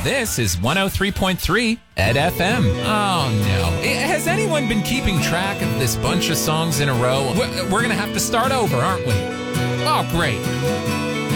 This is 103.3 Ed FM. Oh, no. Has anyone been keeping track of this bunch of songs in a row? We're going to have to start over, aren't we? Oh, great.